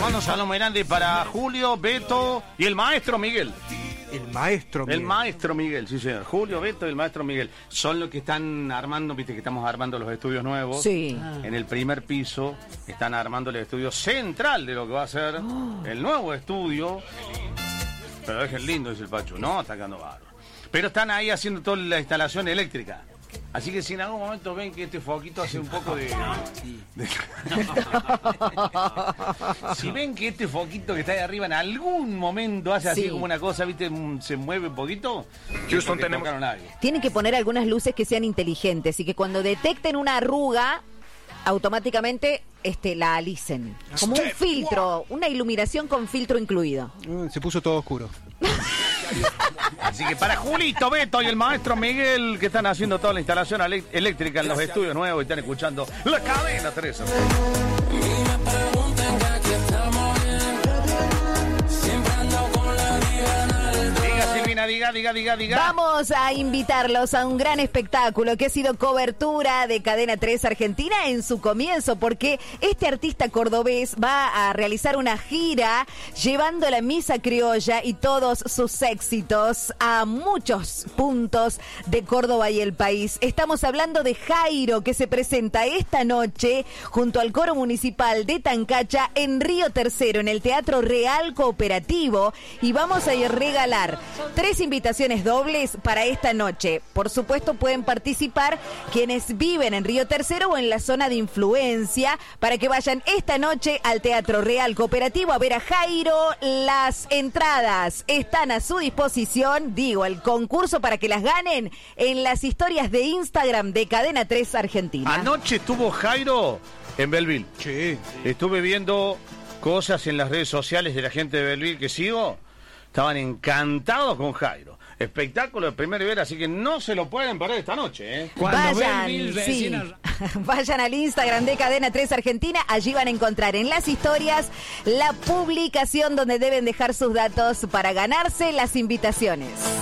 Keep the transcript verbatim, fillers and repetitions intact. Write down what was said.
mando un saludo muy grande para Julio, Beto y el maestro Miguel. El maestro Miguel. El maestro Miguel, sí señor. Julio, Beto y el maestro Miguel. Son los que están armando, viste que estamos armando los estudios nuevos. Sí. En el primer piso están armando el estudio central de lo que va a ser oh. el nuevo estudio. Pero dejen lindo, dice el Pacho. No, está quedando bárbaro. Pero están ahí haciendo toda la instalación eléctrica. Así que si en algún momento ven que este foquito hace un poco de... de... si ven que este foquito que está ahí arriba en algún momento hace así sí. como una cosa, viste, se mueve un poquito, Houston tenemos... Tienen que poner algunas luces que sean inteligentes y que cuando detecten una arruga, automáticamente este, la alicen. Como un filtro, una iluminación con filtro incluido. Se puso todo oscuro. Así que para Julito, Beto y el maestro Miguel, que están haciendo toda la instalación eléctrica en los estudios nuevos y están escuchando la cadena tres. Diga, diga, diga, diga. Vamos a invitarlos a un gran espectáculo que ha sido cobertura de Cadena tres Argentina en su comienzo, porque este artista cordobés va a realizar una gira llevando la misa criolla y todos sus éxitos a muchos puntos de Córdoba y el país. Estamos hablando de Jairo, que se presenta esta noche junto al Coro Municipal de Tancacha en Río Tercero, en el Teatro Real Cooperativo, y vamos a regalar tres invitaciones dobles para esta noche. Por supuesto, pueden participar quienes viven en Río Tercero o en la zona de influencia para que vayan esta noche al Teatro Real Cooperativo a ver a Jairo. Las entradas están a su disposición, digo, el concurso para que las ganen en las historias de Instagram de Cadena tres Argentina. Anoche estuvo Jairo en Belleville. Sí. Estuve viendo cosas en las redes sociales de la gente de Belleville que sigo. Estaban encantados con Jairo. Espectáculo de primer nivel, así que no se lo pueden perder esta noche, ¿eh? Vayan, sí. Vayan al Instagram de Cadena tres Argentina. Allí van a encontrar en las historias la publicación donde deben dejar sus datos para ganarse las invitaciones.